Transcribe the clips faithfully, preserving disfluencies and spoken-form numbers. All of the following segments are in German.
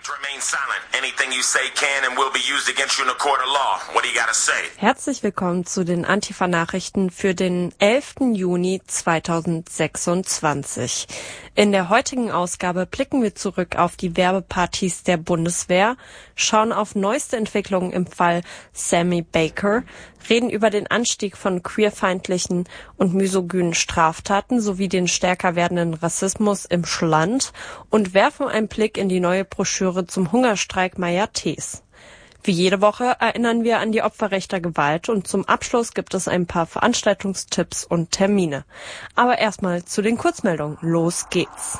Herzlich willkommen zu den Antifa-Nachrichten für den elften Juni zweitausendsechsundzwanzig. In der heutigen Ausgabe blicken wir zurück auf die Werbepartys der Bundeswehr, schauen auf neueste Entwicklungen im Fall Sammy Baker, reden über den Anstieg von queerfeindlichen und misogynen Straftaten sowie den stärker werdenden Rassismus im Schland und werfen einen Blick in die neue Broschüre zum Hungerstreik Maya T's. Wie jede Woche erinnern wir an die Opfer rechter Gewalt und zum Abschluss gibt es ein paar Veranstaltungstipps und Termine. Aber erstmal zu den Kurzmeldungen. Los geht's!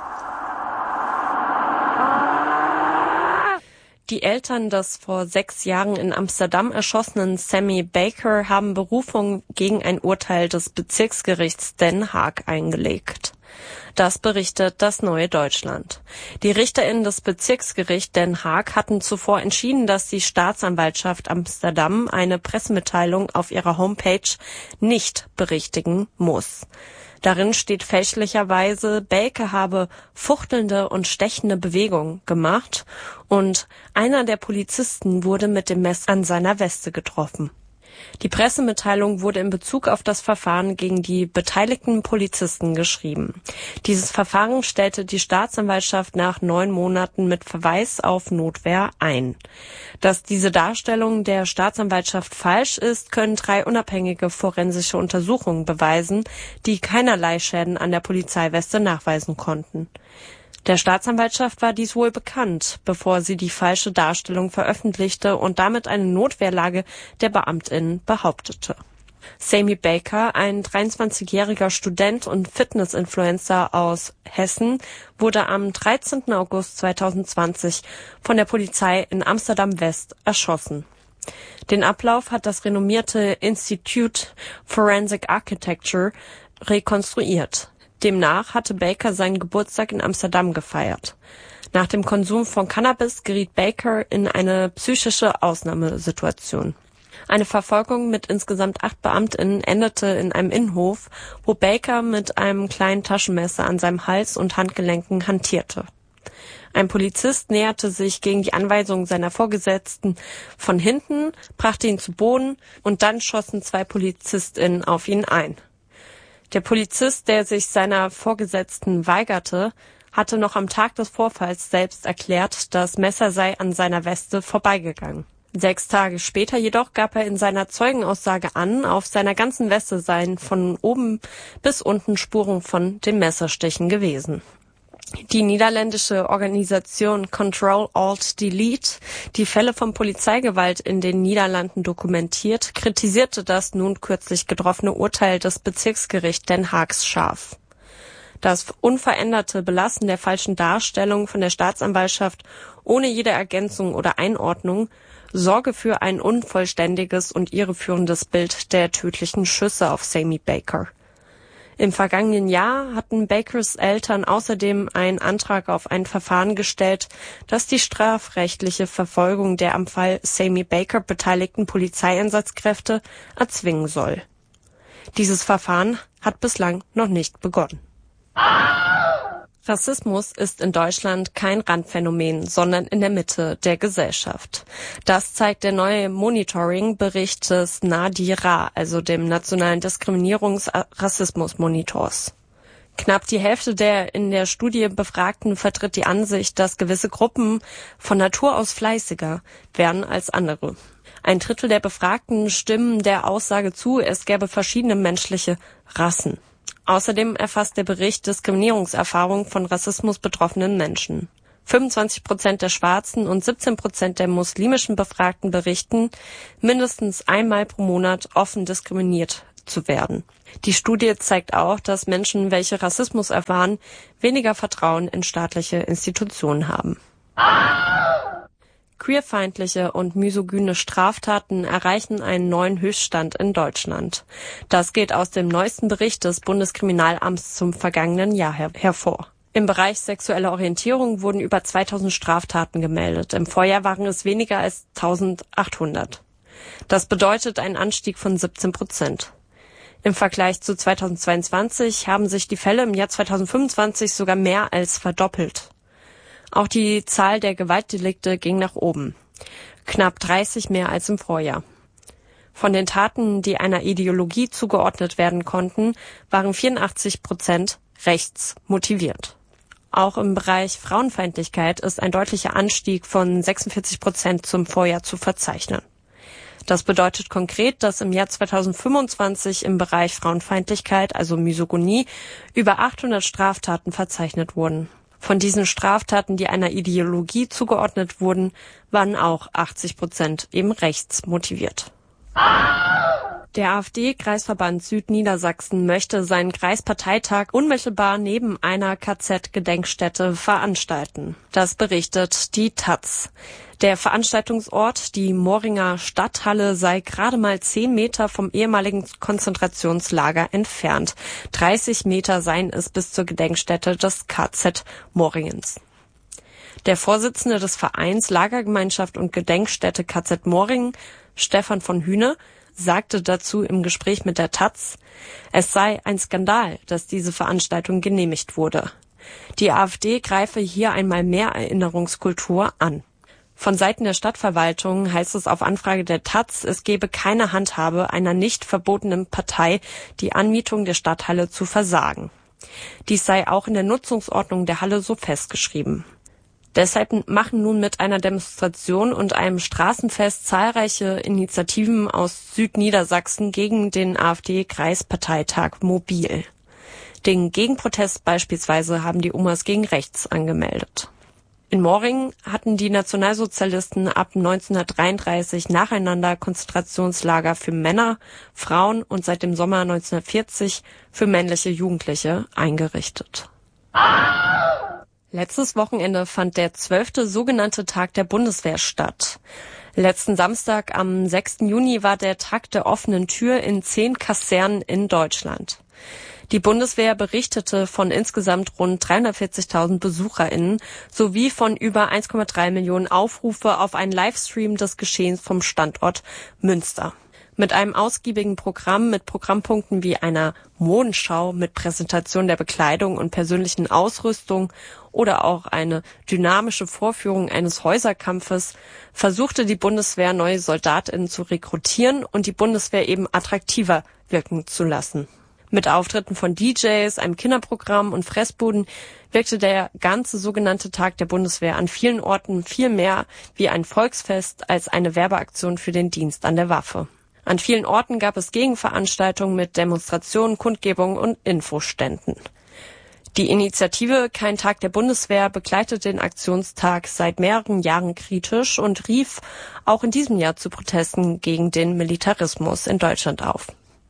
Die Eltern des vor sechs Jahren in Amsterdam erschossenen Sammy Baker haben Berufung gegen ein Urteil des Bezirksgerichts Den Haag eingelegt. Das berichtet das Neue Deutschland. Die RichterInnen des Bezirksgerichts Den Haag hatten zuvor entschieden, dass die Staatsanwaltschaft Amsterdam eine Pressemitteilung auf ihrer Homepage nicht berichtigen muss. Darin steht fälschlicherweise, Baker habe fuchtelnde und stechende Bewegungen gemacht und einer der Polizisten wurde mit dem Messer an seiner Weste getroffen. Die Pressemitteilung wurde in Bezug auf das Verfahren gegen die beteiligten Polizisten geschrieben. Dieses Verfahren stellte die Staatsanwaltschaft nach neun Monaten mit Verweis auf Notwehr ein. Dass diese Darstellung der Staatsanwaltschaft falsch ist, können drei unabhängige forensische Untersuchungen beweisen, die keinerlei Schäden an der Polizeiweste nachweisen konnten. Der Staatsanwaltschaft war dies wohl bekannt, bevor sie die falsche Darstellung veröffentlichte und damit eine Notwehrlage der BeamtInnen behauptete. Sammy Baker, ein dreiundzwanzigjähriger Student und Fitness-Influencer aus Hessen, wurde am dreizehnten August zweitausendzwanzig von der Polizei in Amsterdam-West erschossen. Den Ablauf hat das renommierte Institute Forensic Architecture rekonstruiert. Demnach hatte Baker seinen Geburtstag in Amsterdam gefeiert. Nach dem Konsum von Cannabis geriet Baker in eine psychische Ausnahmesituation. Eine Verfolgung mit insgesamt acht BeamtInnen endete in einem Innenhof, wo Baker mit einem kleinen Taschenmesser an seinem Hals und Handgelenken hantierte. Ein Polizist näherte sich gegen die Anweisungen seiner Vorgesetzten von hinten, brachte ihn zu Boden und dann schossen zwei PolizistInnen auf ihn ein. Der Polizist, der sich seiner Vorgesetzten weigerte, hatte noch am Tag des Vorfalls selbst erklärt, das Messer sei an seiner Weste vorbeigegangen. Sechs Tage später jedoch gab er in seiner Zeugenaussage an, auf seiner ganzen Weste seien von oben bis unten Spuren von den Messerstichen gewesen. Die niederländische Organisation Control-Alt-Delete, die Fälle von Polizeigewalt in den Niederlanden dokumentiert, kritisierte das nun kürzlich getroffene Urteil des Bezirksgerichts Den Haags scharf. Das unveränderte Belassen der falschen Darstellung von der Staatsanwaltschaft ohne jede Ergänzung oder Einordnung sorge für ein unvollständiges und irreführendes Bild der tödlichen Schüsse auf Sammy Baker. Im vergangenen Jahr hatten Bakers Eltern außerdem einen Antrag auf ein Verfahren gestellt, das die strafrechtliche Verfolgung der am Fall Sammy Baker beteiligten Polizeieinsatzkräfte erzwingen soll. Dieses Verfahren hat bislang noch nicht begonnen. Rassismus ist in Deutschland kein Randphänomen, sondern in der Mitte der Gesellschaft. Das zeigt der neue Monitoring-Bericht des NADIRA, also dem Nationalen Diskriminierungs-Rassismus-Monitors. Knapp die Hälfte der in der Studie Befragten vertritt die Ansicht, dass gewisse Gruppen von Natur aus fleißiger werden als andere. Ein Drittel der Befragten stimmen der Aussage zu, es gäbe verschiedene menschliche Rassen. Außerdem erfasst der Bericht Diskriminierungserfahrungen von Rassismus betroffenen Menschen. fünfundzwanzig Prozent der schwarzen und siebzehn Prozent der muslimischen Befragten berichten, mindestens einmal pro Monat offen diskriminiert zu werden. Die Studie zeigt auch, dass Menschen, welche Rassismus erfahren, weniger Vertrauen in staatliche Institutionen haben. Queerfeindliche und misogyne Straftaten erreichen einen neuen Höchststand in Deutschland. Das geht aus dem neuesten Bericht des Bundeskriminalamts zum vergangenen Jahr her- hervor. Im Bereich sexuelle Orientierung wurden über zweitausend Straftaten gemeldet. Im Vorjahr waren es weniger als eintausendachthundert. Das bedeutet einen Anstieg von siebzehn Prozent. Im Vergleich zu zweitausendzweiundzwanzig haben sich die Fälle im Jahr zweitausendfünfundzwanzig sogar mehr als verdoppelt. Auch die Zahl der Gewaltdelikte ging nach oben. Knapp dreißig mehr als im Vorjahr. Von den Taten, die einer Ideologie zugeordnet werden konnten, waren vierundachtzig Prozent rechts motiviert. Auch im Bereich Frauenfeindlichkeit ist ein deutlicher Anstieg von sechsundvierzig Prozent zum Vorjahr zu verzeichnen. Das bedeutet konkret, dass im Jahr zweitausendfünfundzwanzig im Bereich Frauenfeindlichkeit, also Misogynie, über achthundert Straftaten verzeichnet wurden. Von diesen Straftaten, die einer Ideologie zugeordnet wurden, waren auch achtzig Prozent eben rechts motiviert. Der AfD-Kreisverband Südniedersachsen möchte seinen Kreisparteitag unmittelbar neben einer K Z-Gedenkstätte veranstalten. Das berichtet die Taz. Der Veranstaltungsort, die Moringer Stadthalle, sei gerade mal zehn Meter vom ehemaligen Konzentrationslager entfernt. dreißig Meter seien es bis zur Gedenkstätte des K Z Moringens. Der Vorsitzende des Vereins Lagergemeinschaft und Gedenkstätte K Z Moringen, Stefan von Hühne, sagte dazu im Gespräch mit der Taz, es sei ein Skandal, dass diese Veranstaltung genehmigt wurde. Die AfD greife hier einmal mehr Erinnerungskultur an. Von Seiten der Stadtverwaltung heißt es auf Anfrage der Taz, es gebe keine Handhabe einer nicht verbotenen Partei, die Anmietung der Stadthalle zu versagen. Dies sei auch in der Nutzungsordnung der Halle so festgeschrieben. Deshalb machen nun mit einer Demonstration und einem Straßenfest zahlreiche Initiativen aus Südniedersachsen gegen den AfD-Kreisparteitag mobil. Den Gegenprotest beispielsweise haben die Omas gegen Rechts angemeldet. In Moringen hatten die Nationalsozialisten ab neunzehnhundertdreiunddreißig nacheinander Konzentrationslager für Männer, Frauen und seit dem Sommer neunzehnhundertvierzig für männliche Jugendliche eingerichtet. Letztes Wochenende fand der zwölfte sogenannte Tag der Bundeswehr statt. Letzten Samstag am sechsten Juni war der Tag der offenen Tür in zehn Kasernen in Deutschland. Die Bundeswehr berichtete von insgesamt rund dreihundertvierzigtausend BesucherInnen sowie von über eins Komma drei Millionen Aufrufe auf einen Livestream des Geschehens vom Standort Münster. Mit einem ausgiebigen Programm mit Programmpunkten wie einer Modenschau mit Präsentation der Bekleidung und persönlichen Ausrüstung oder auch eine dynamische Vorführung eines Häuserkampfes versuchte die Bundeswehr, neue SoldatInnen zu rekrutieren und die Bundeswehr eben attraktiver wirken zu lassen. Mit Auftritten von D Js, einem Kinderprogramm und Fressbuden wirkte der ganze sogenannte Tag der Bundeswehr an vielen Orten viel mehr wie ein Volksfest als eine Werbeaktion für den Dienst an der Waffe. An vielen Orten gab es Gegenveranstaltungen mit Demonstrationen, Kundgebungen und Infoständen. Die Initiative Kein Tag der Bundeswehr begleitet den Aktionstag seit mehreren Jahren kritisch und rief auch in diesem Jahr zu Protesten gegen den Militarismus in Deutschland auf.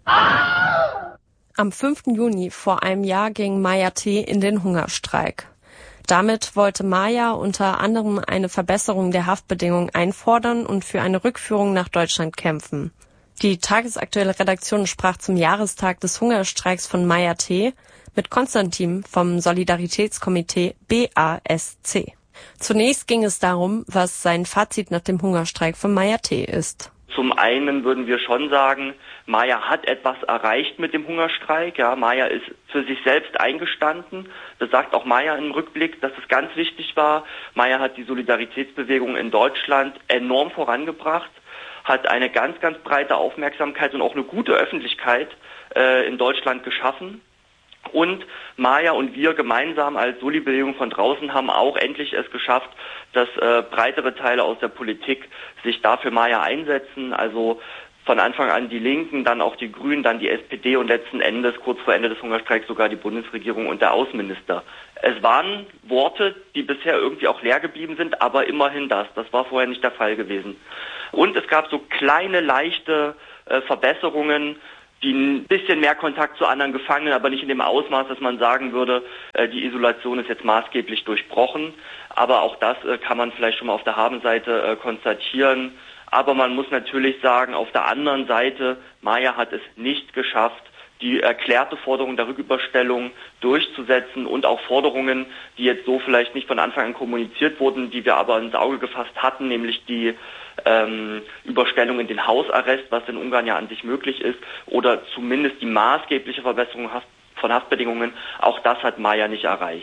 Am fünften Juni vor einem Jahr ging Maja T. in den Hungerstreik. Damit wollte Maja unter anderem eine Verbesserung der Haftbedingungen einfordern und für eine Rückführung nach Deutschland kämpfen. Die tagesaktuelle Redaktion sprach zum Jahrestag des Hungerstreiks von Maja T. mit Konstantin vom Solidaritätskomitee B A S C. Zunächst ging es darum, was sein Fazit nach dem Hungerstreik von Maja T. ist. Zum einen würden wir schon sagen, Maja hat etwas erreicht mit dem Hungerstreik. Ja, Maja ist für sich selbst eingestanden. Das sagt auch Maja im Rückblick, dass es ganz wichtig war. Maja hat die Solidaritätsbewegung in Deutschland enorm vorangebracht, hat eine ganz, ganz breite Aufmerksamkeit und auch eine gute Öffentlichkeit äh, in Deutschland geschaffen. Und Maja und wir gemeinsam als Soli-Bewegung von draußen haben auch endlich es geschafft, dass äh, breitere Teile aus der Politik sich dafür Maja einsetzen. Also von Anfang an die Linken, dann auch die Grünen, dann die S P D und letzten Endes kurz vor Ende des Hungerstreiks sogar die Bundesregierung und der Außenminister. Es waren Worte, die bisher irgendwie auch leer geblieben sind, aber immerhin das. Das war vorher nicht der Fall gewesen. Und es gab so kleine, leichte äh, Verbesserungen, die ein bisschen mehr Kontakt zu anderen Gefangenen, aber nicht in dem Ausmaß, dass man sagen würde, äh, die Isolation ist jetzt maßgeblich durchbrochen. Aber auch das äh, kann man vielleicht schon mal auf der Habenseite äh, konstatieren. Aber man muss natürlich sagen, auf der anderen Seite, Maja hat es nicht geschafft, die erklärte Forderung der Rücküberstellung durchzusetzen und auch Forderungen, die jetzt so vielleicht nicht von Anfang an kommuniziert wurden, die wir aber ins Auge gefasst hatten, nämlich die ähm, Überstellung in den Hausarrest, was in Ungarn ja an sich möglich ist, oder zumindest die maßgebliche Verbesserung von Haftbedingungen, auch das hat Maja nicht erreicht.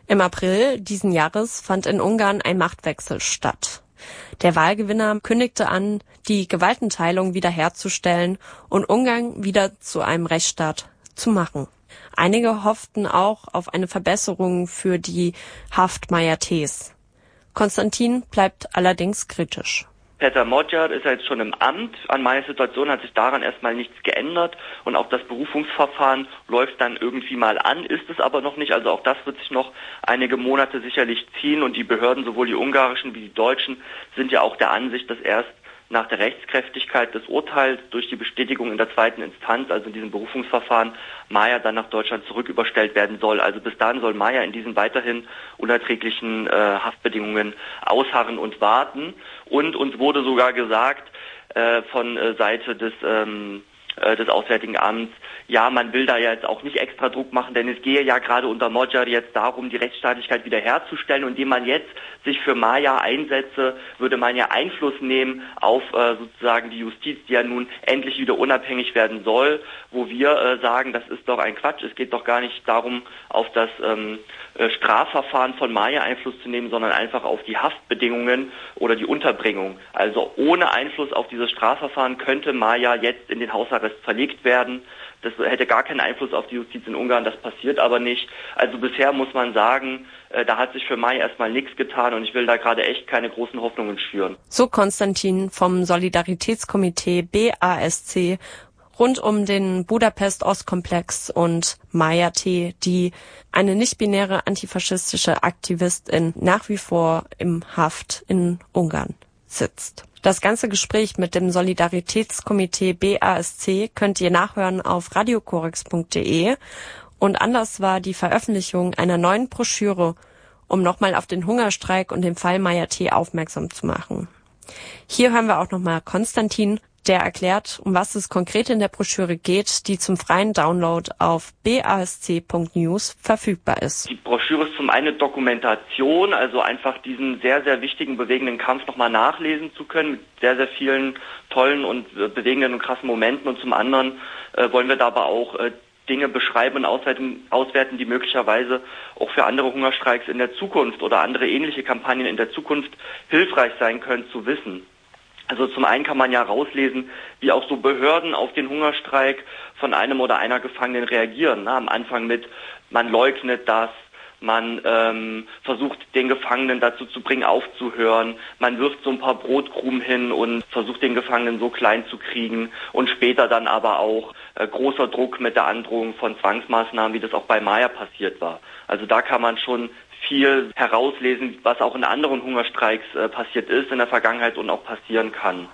Im April diesen Jahres fand in Ungarn ein Machtwechsel statt. Der Wahlgewinner kündigte an, die Gewaltenteilung wiederherzustellen und Ungarn wieder zu einem Rechtsstaat zu machen. Einige hofften auch auf eine Verbesserung für die Haft-Magyar-Tés. Konstantin bleibt allerdings kritisch. Péter Magyar ist ja jetzt schon im Amt. An meiner Situation hat sich daran erstmal nichts geändert und auch das Berufungsverfahren läuft dann irgendwie mal an, ist es aber noch nicht. Also auch das wird sich noch einige Monate sicherlich ziehen und die Behörden, sowohl die ungarischen wie die deutschen, sind ja auch der Ansicht, dass erst nach der Rechtskräftigkeit des Urteils durch die Bestätigung in der zweiten Instanz, also in diesem Berufungsverfahren, Magyar dann nach Deutschland zurücküberstellt werden soll. Also bis dahin soll Magyar in diesen weiterhin unerträglichen äh, Haftbedingungen ausharren und warten. Und uns wurde sogar gesagt äh, von äh, Seite des ähm, äh, des Auswärtigen Amts, ja, man will da ja jetzt auch nicht extra Druck machen, denn es gehe ja gerade unter Magyar jetzt darum, die Rechtsstaatlichkeit wiederherzustellen. Und indem man jetzt sich für Magyar einsetze, würde man ja Einfluss nehmen auf äh, sozusagen die Justiz, die ja nun endlich wieder unabhängig werden soll, wo wir äh, sagen, das ist doch ein Quatsch. Es geht doch gar nicht darum, auf das ähm, äh, Strafverfahren von Magyar Einfluss zu nehmen, sondern einfach auf die Haftbedingungen oder die Unterbringung. Also ohne Einfluss auf dieses Strafverfahren könnte Magyar jetzt in den Hausarrest verlegt werden. Das hätte gar keinen Einfluss auf die Justiz in Ungarn, das passiert aber nicht. Also bisher muss man sagen, äh, da hat sich für Magyar erstmal nichts getan und ich will da gerade echt keine großen Hoffnungen schüren. So Konstantin vom Solidaritätskomitee B A S C rund um den Budapest-Ostkomplex und Magyar-T, die eine nicht-binäre antifaschistische Aktivistin nach wie vor im Haft in Ungarn sitzt. Das ganze Gespräch mit dem Solidaritätskomitee B A S C könnt ihr nachhören auf radiokorax punkt de und Anlass war die Veröffentlichung einer neuen Broschüre, um nochmal auf den Hungerstreik und den Fall Magyar-T aufmerksam zu machen. Hier hören wir auch nochmal Konstantin, der erklärt, um was es konkret in der Broschüre geht, die zum freien Download auf b a s c punkt news verfügbar ist. Die Broschüre ist zum einen Dokumentation, also einfach diesen sehr, sehr wichtigen, bewegenden Kampf nochmal nachlesen zu können, mit sehr, sehr vielen tollen und äh, bewegenden und krassen Momenten. Und zum anderen äh, wollen wir dabei auch äh, Dinge beschreiben und auswerten, auswerten, die möglicherweise auch für andere Hungerstreiks in der Zukunft oder andere ähnliche Kampagnen in der Zukunft hilfreich sein können zu wissen. Also zum einen kann man ja rauslesen, wie auch so Behörden auf den Hungerstreik von einem oder einer Gefangenen reagieren. Na, am Anfang mit, man leugnet das, man ähm, versucht den Gefangenen dazu zu bringen, aufzuhören, man wirft so ein paar Brotkrumen hin und versucht den Gefangenen so klein zu kriegen und später dann aber auch äh, großer Druck mit der Androhung von Zwangsmaßnahmen, wie das auch bei Magyar passiert war. Also da kann man schon viel herauslesen, was auch in anderen Hungerstreiks äh, passiert ist in der Vergangenheit und auch passieren kann.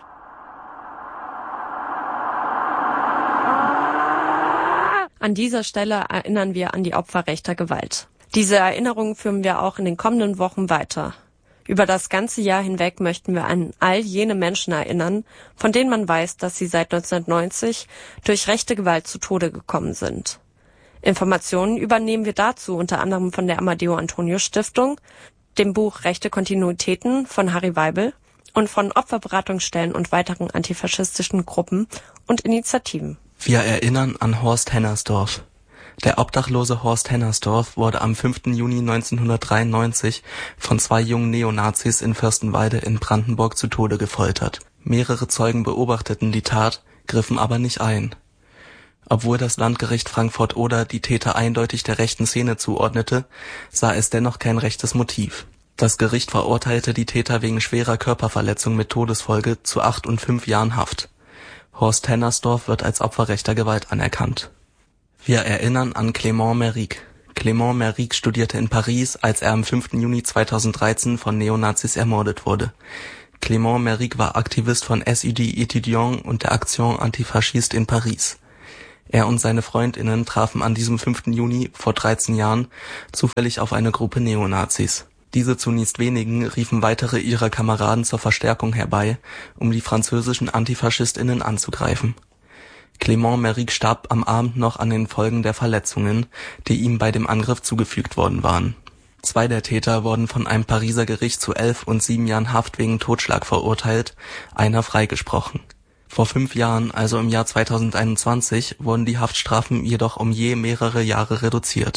An dieser Stelle erinnern wir an die Opfer rechter Gewalt. Diese Erinnerungen führen wir auch in den kommenden Wochen weiter. Über das ganze Jahr hinweg möchten wir an all jene Menschen erinnern, von denen man weiß, dass sie seit neunzehnhundertneunzig durch rechte Gewalt zu Tode gekommen sind. Informationen übernehmen wir dazu unter anderem von der Amadeo Antonio Stiftung, dem Buch Rechte Kontinuitäten von Harry Weibel und von Opferberatungsstellen und weiteren antifaschistischen Gruppen und Initiativen. Wir erinnern an Horst Hennersdorf. Der obdachlose Horst Hennersdorf wurde am fünften Juni neunzehnhundertdreiundneunzig von zwei jungen Neonazis in Fürstenwalde in Brandenburg zu Tode gefoltert. Mehrere Zeugen beobachteten die Tat, griffen aber nicht ein. Obwohl das Landgericht Frankfurt-Oder die Täter eindeutig der rechten Szene zuordnete, sah es dennoch kein rechtes Motiv. Das Gericht verurteilte die Täter wegen schwerer Körperverletzung mit Todesfolge zu acht und fünf Jahren Haft. Horst Hennersdorf wird als Opfer rechter Gewalt anerkannt. Wir erinnern an Clément Méric. Clément Méric studierte in Paris, als er am fünften Juni zweitausenddreizehn von Neonazis ermordet wurde. Clément Méric war Aktivist von S U D Étudiants und der Action Antifasciste in Paris. Er und seine FreundInnen trafen an diesem fünften Juni vor dreizehn Jahren zufällig auf eine Gruppe Neonazis. Diese zunächst wenigen riefen weitere ihrer Kameraden zur Verstärkung herbei, um die französischen AntifaschistInnen anzugreifen. Clément Méric starb am Abend noch an den Folgen der Verletzungen, die ihm bei dem Angriff zugefügt worden waren. Zwei der Täter wurden von einem Pariser Gericht zu elf und sieben Jahren Haft wegen Totschlag verurteilt, einer freigesprochen. Vor fünf Jahren, also im Jahr zweitausendeinundzwanzig, wurden die Haftstrafen jedoch um je mehrere Jahre reduziert.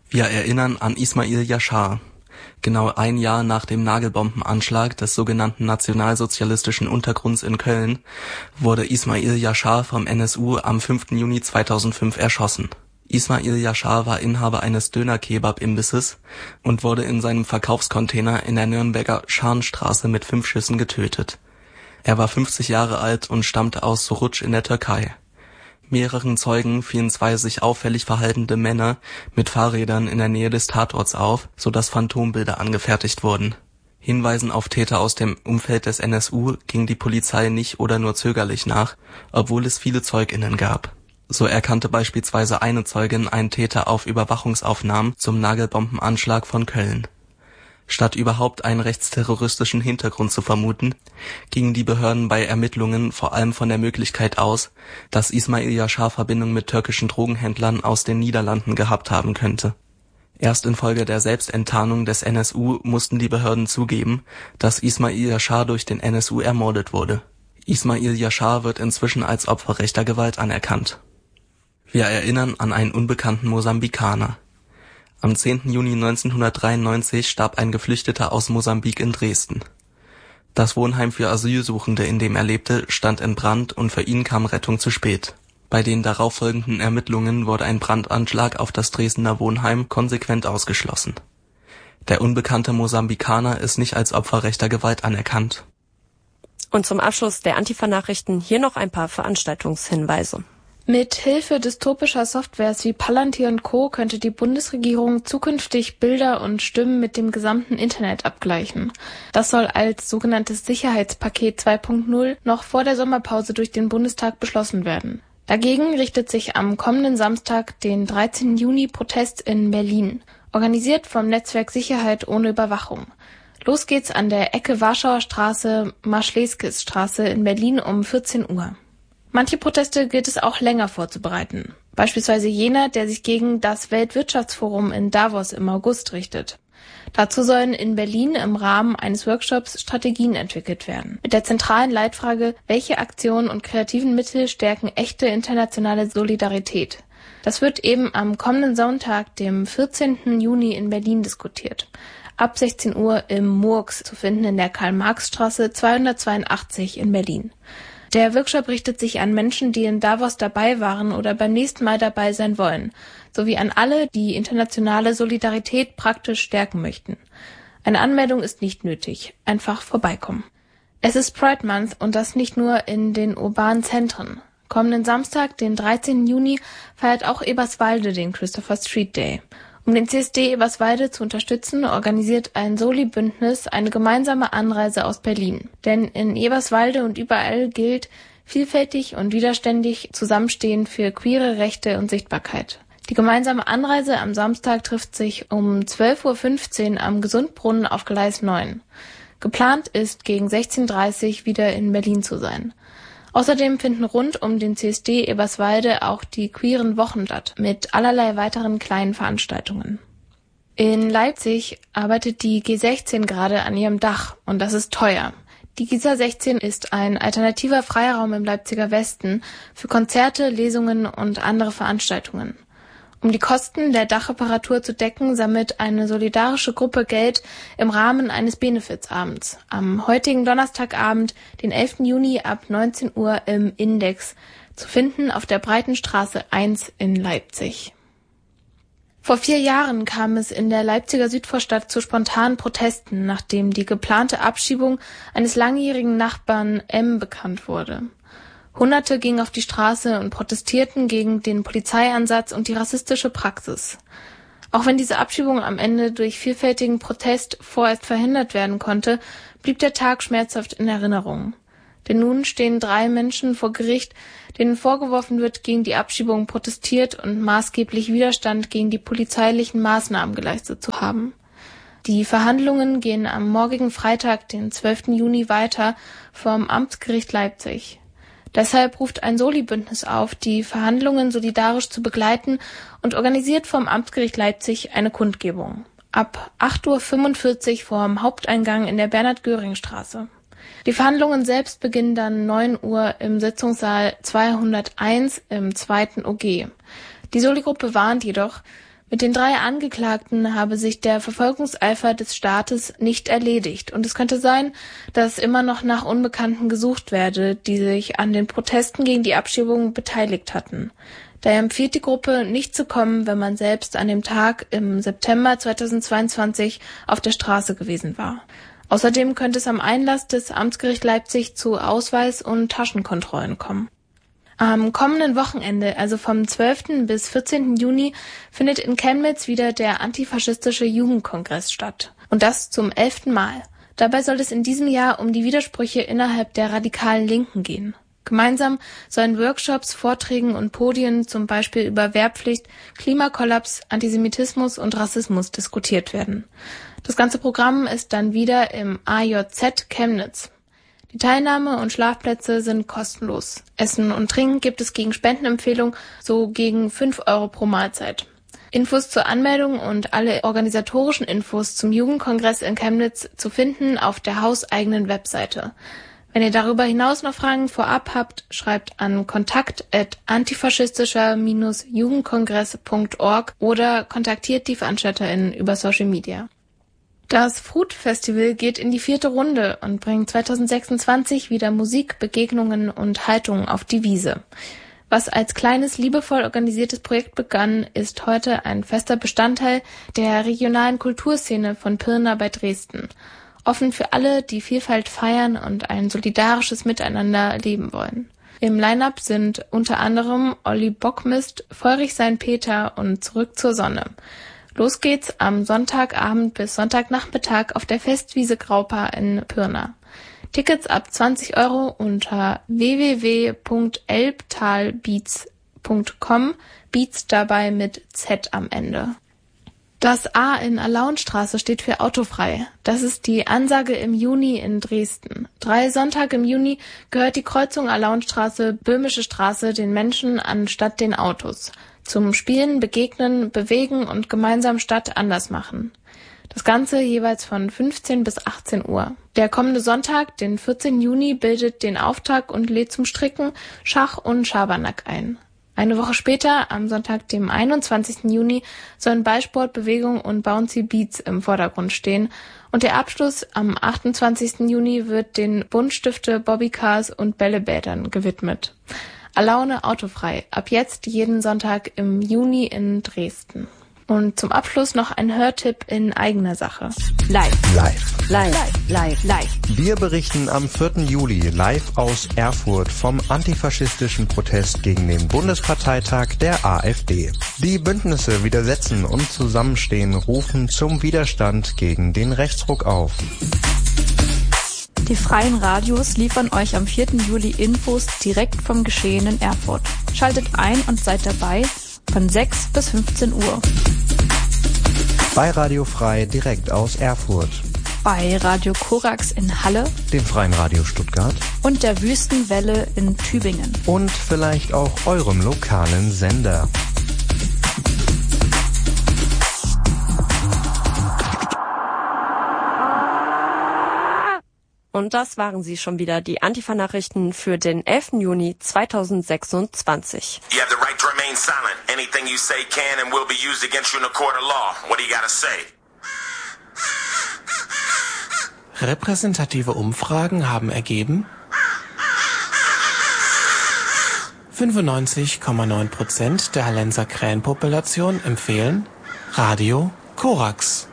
Wir erinnern an Ismail Yashar. Genau ein Jahr nach dem Nagelbombenanschlag des sogenannten nationalsozialistischen Untergrunds in Köln wurde Ismail Yashar vom N S U am fünften Juni zweitausendfünf erschossen. Ismail Yashar war Inhaber eines Döner-Kebab-Imbisses und wurde in seinem Verkaufscontainer in der Nürnberger Scharnstraße mit fünf Schüssen getötet. Er war fünfzig Jahre alt und stammte aus Suruç in der Türkei. Mehreren Zeugen fielen zwei sich auffällig verhaltende Männer mit Fahrrädern in der Nähe des Tatorts auf, sodass Phantombilder angefertigt wurden. Hinweisen auf Täter aus dem Umfeld des N S U ging die Polizei nicht oder nur zögerlich nach, obwohl es viele ZeugInnen gab. So erkannte beispielsweise eine Zeugin einen Täter auf Überwachungsaufnahmen zum Nagelbombenanschlag von Köln. Statt überhaupt einen rechtsterroristischen Hintergrund zu vermuten, gingen die Behörden bei Ermittlungen vor allem von der Möglichkeit aus, dass Ismail Yashar Verbindung mit türkischen Drogenhändlern aus den Niederlanden gehabt haben könnte. Erst infolge der Selbstenttarnung des N S U mussten die Behörden zugeben, dass Ismail Yashar durch den N S U ermordet wurde. Ismail Yashar wird inzwischen als Opfer rechter Gewalt anerkannt. Wir erinnern an einen unbekannten Mosambikaner. Am zehnten Juni neunzehnhundertdreiundneunzig starb ein Geflüchteter aus Mosambik in Dresden. Das Wohnheim für Asylsuchende, in dem er lebte, stand in Brand und für ihn kam Rettung zu spät. Bei den darauffolgenden Ermittlungen wurde ein Brandanschlag auf das Dresdner Wohnheim konsequent ausgeschlossen. Der unbekannte Mosambikaner ist nicht als Opfer rechter Gewalt anerkannt. Und zum Abschluss der Antifa-Nachrichten hier noch ein paar Veranstaltungshinweise. Mit Hilfe dystopischer Softwares wie Palantir und Co. könnte die Bundesregierung zukünftig Bilder und Stimmen mit dem gesamten Internet abgleichen. Das soll als sogenanntes Sicherheitspaket zwei Punkt null noch vor der Sommerpause durch den Bundestag beschlossen werden. Dagegen richtet sich am kommenden Samstag, den dreizehnten Juni, Protest in Berlin, organisiert vom Netzwerk Sicherheit ohne Überwachung. Los geht's an der Ecke Warschauer Straße, Marschleskis-Straße in Berlin um vierzehn Uhr. Manche Proteste gilt es auch länger vorzubereiten. Beispielsweise jener, der sich gegen das Weltwirtschaftsforum in Davos im August richtet. Dazu sollen in Berlin im Rahmen eines Workshops Strategien entwickelt werden. Mit der zentralen Leitfrage, welche Aktionen und kreativen Mittel stärken echte internationale Solidarität? Das wird eben am kommenden Sonntag, dem vierzehnten Juni in Berlin diskutiert. Ab sechzehn Uhr im Murks zu finden in der Karl-Marx-Straße zweihundertzweiundachtzig in Berlin. Der Workshop richtet sich an Menschen, die in Davos dabei waren oder beim nächsten Mal dabei sein wollen, sowie an alle, die internationale Solidarität praktisch stärken möchten. Eine Anmeldung ist nicht nötig, einfach vorbeikommen. Es ist Pride Month und das nicht nur in den urbanen Zentren. Kommenden Samstag, den dreizehnten Juni, feiert auch Eberswalde den Christopher Street Day. Um den C S D Eberswalde zu unterstützen, organisiert ein Soli-Bündnis eine gemeinsame Anreise aus Berlin. Denn in Eberswalde und überall gilt, vielfältig und widerständig zusammenstehen für queere Rechte und Sichtbarkeit. Die gemeinsame Anreise am Samstag trifft sich um zwölf Uhr fünfzehn am Gesundbrunnen auf Gleis neun. Geplant ist, gegen sechzehn Uhr dreißig wieder in Berlin zu sein. Außerdem finden rund um den C S D Eberswalde auch die queeren Wochen statt, mit allerlei weiteren kleinen Veranstaltungen. In Leipzig arbeitet die G sechzehn gerade an ihrem Dach und das ist teuer. Die G I S A sechzehn ist ein alternativer Freiraum im Leipziger Westen für Konzerte, Lesungen und andere Veranstaltungen. Um die Kosten der Dachreparatur zu decken, sammelt eine solidarische Gruppe Geld im Rahmen eines Benefizabends. Am heutigen Donnerstagabend, den elften Juni ab neunzehn Uhr im Index, zu finden auf der Breitenstraße eins in Leipzig. Vor vier Jahren kam es in der Leipziger Südvorstadt zu spontanen Protesten, nachdem die geplante Abschiebung eines langjährigen Nachbarn M bekannt wurde. Hunderte gingen auf die Straße und protestierten gegen den Polizeieinsatz und die rassistische Praxis. Auch wenn diese Abschiebung am Ende durch vielfältigen Protest vorerst verhindert werden konnte, blieb der Tag schmerzhaft in Erinnerung. Denn nun stehen drei Menschen vor Gericht, denen vorgeworfen wird, gegen die Abschiebung protestiert und maßgeblich Widerstand gegen die polizeilichen Maßnahmen geleistet zu haben. Die Verhandlungen gehen am morgigen Freitag, den zwölften Juni, weiter vom Amtsgericht Leipzig. Deshalb ruft ein Soli-Bündnis auf, die Verhandlungen solidarisch zu begleiten und organisiert vom Amtsgericht Leipzig eine Kundgebung. Ab acht Uhr fünfundvierzig vor dem Haupteingang in der Bernhard-Göring-Straße. Die Verhandlungen selbst beginnen dann neun Uhr im Sitzungssaal zweihunderteins im zweiten O G. Die Soli-Gruppe warnt jedoch, Mit den drei Angeklagten habe sich der Verfolgungseifer des Staates nicht erledigt und es könnte sein, dass immer noch nach Unbekannten gesucht werde, die sich an den Protesten gegen die Abschiebung beteiligt hatten. Daher empfiehlt die Gruppe, nicht zu kommen, wenn man selbst an dem Tag im September zweitausendzweiundzwanzig auf der Straße gewesen war. Außerdem könnte es am Einlass des Amtsgerichts Leipzig zu Ausweis- und Taschenkontrollen kommen. Am kommenden Wochenende, also vom zwölften bis vierzehnten Juni, findet in Chemnitz wieder der antifaschistische Jugendkongress statt. Und das zum elften Mal. Dabei soll es in diesem Jahr um die Widersprüche innerhalb der radikalen Linken gehen. Gemeinsam sollen Workshops, Vorträgen und Podien zum Beispiel über Wehrpflicht, Klimakollaps, Antisemitismus und Rassismus diskutiert werden. Das ganze Programm ist dann wieder im A J Z Chemnitz. Die Teilnahme und Schlafplätze sind kostenlos. Essen und Trinken gibt es gegen Spendenempfehlung, so gegen fünf Euro pro Mahlzeit. Infos zur Anmeldung und alle organisatorischen Infos zum Jugendkongress in Chemnitz zu finden auf der hauseigenen Webseite. Wenn ihr darüber hinaus noch Fragen vorab habt, schreibt an kontakt at antifaschistischer Jugendkongress punkt org oder kontaktiert die VeranstalterInnen über Social Media. Das Fruit Festival geht in die vierte Runde und bringt zweitausendsechsundzwanzig wieder Musik, Begegnungen und Haltungen auf die Wiese. Was als kleines, liebevoll organisiertes Projekt begann, ist heute ein fester Bestandteil der regionalen Kulturszene von Pirna bei Dresden. Offen für alle, die Vielfalt feiern und ein solidarisches Miteinander leben wollen. Im Line-Up sind unter anderem Olli Bockmist, Feurich sein Peter und Zurück zur Sonne. Los geht's am Sonntagabend bis Sonntagnachmittag auf der Festwiese Graupa in Pirna. Tickets ab zwanzig Euro unter w w w punkt elbtalbeats punkt com, Beats dabei mit Z am Ende. Das A in Alaunstraße steht für autofrei. Das ist die Ansage im Juni in Dresden. Drei Sonntage im Juni gehört die Kreuzung Alaunstraße, Böhmische Straße den Menschen anstatt den Autos. Zum Spielen, Begegnen, Bewegen und gemeinsam Stadt anders machen. Das Ganze jeweils von fünfzehn bis achtzehn Uhr. Der kommende Sonntag, den vierzehnten Juni, bildet den Auftakt und lädt zum Stricken, Schach und Schabernack ein. Eine Woche später, am Sonntag, dem einundzwanzigsten Juni, sollen Ballsport, Bewegung und Bouncy Beats im Vordergrund stehen. Und der Abschluss am achtundzwanzigsten Juni wird den Buntstifte, Bobbycars und Bällebädern gewidmet. Alaune autofrei. Ab jetzt jeden Sonntag im Juni in Dresden. Und zum Abschluss noch ein Hörtipp in eigener Sache. Live. Live. Live. Live. Live. Wir berichten am vierten Juli live aus Erfurt vom antifaschistischen Protest gegen den Bundesparteitag der AfD. Die Bündnisse Widersetzen und Zusammenstehen rufen zum Widerstand gegen den Rechtsruck auf. Die freien Radios liefern euch am vierten Juli Infos direkt vom Geschehen in Erfurt. Schaltet ein und seid dabei von sechs bis fünfzehn Uhr. Bei Radio Frei direkt aus Erfurt. Bei Radio Korax in Halle. Dem Freien Radio Stuttgart. Und der Wüstenwelle in Tübingen. Und vielleicht auch eurem lokalen Sender. Und das waren sie schon wieder, die Antifa-Nachrichten für den elften Juni zweitausendsechsundzwanzig. You have the right to remain silent. Anything you say can and will be used against you in a court of law. What do you gotta say? Repräsentative Umfragen haben ergeben, fünfundneunzig Komma neun Prozent der Hallenser Krähenpopulation empfehlen Radio Korax.